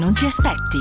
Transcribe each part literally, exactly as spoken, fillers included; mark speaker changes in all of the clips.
Speaker 1: Non ti aspetti.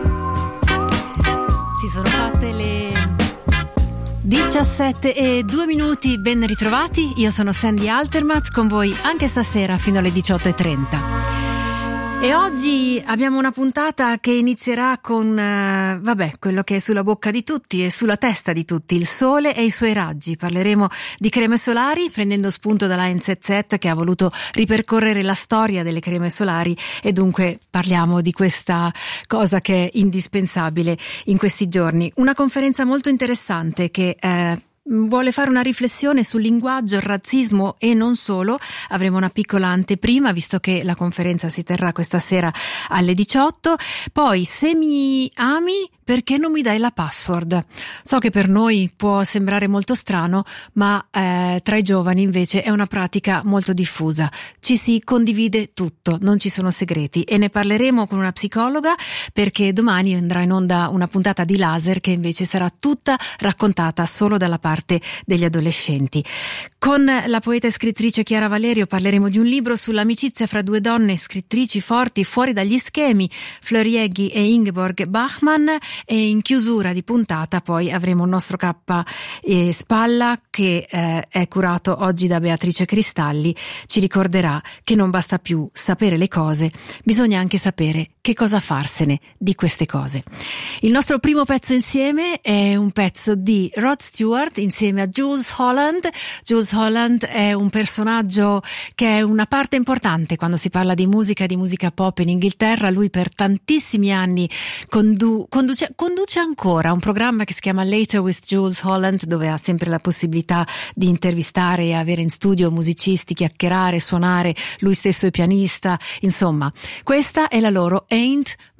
Speaker 1: Si sono fatte le diciassette e due minuti, ben ritrovati. Io sono Sandy Altermatt, con voi anche stasera fino alle diciotto e trenta. E oggi abbiamo una puntata che inizierà con, eh, vabbè, quello che è sulla bocca di tutti e sulla testa di tutti, il sole e i suoi raggi. Parleremo di creme solari prendendo spunto dalla N Z Z, che ha voluto ripercorrere la storia delle creme solari, e dunque parliamo di questa cosa che è indispensabile in questi giorni. Una conferenza molto interessante che eh, vuole fare una riflessione sul linguaggio, il razzismo e non solo. Avremo una piccola anteprima, visto che la conferenza si terrà questa sera alle diciotto. Poi, se mi ami, perché non mi dai la password? So che per noi può sembrare molto strano, ma eh, tra i giovani invece è una pratica molto diffusa. Ci si condivide tutto, non ci sono segreti, e ne parleremo con una psicologa, perché domani andrà in onda una puntata di Laser che invece sarà tutta raccontata solo dalla parte degli adolescenti. Con la poeta e scrittrice Chiara Valerio parleremo di un libro sull'amicizia fra due donne scrittrici forti, fuori dagli schemi, Fleur Jeggi e Ingeborg Bachmann. E in chiusura di puntata poi avremo il nostro K e Spalla, che eh, è curato oggi da Beatrice Cristalli. Ci ricorderà che non basta più sapere le cose, bisogna anche sapere che cosa farsene di queste cose. Il nostro primo pezzo insieme è un pezzo di Rod Stewart insieme a Jools Holland. Jools Holland è un personaggio che è una parte importante quando si parla di musica, di musica pop in Inghilterra. Lui per tantissimi anni condu- conduce Conduce ancora un programma che si chiama Later with Jools Holland, dove ha sempre la possibilità di intervistare e avere in studio musicisti, chiacchierare, suonare, lui stesso è pianista. Insomma, questa è la loro Ain't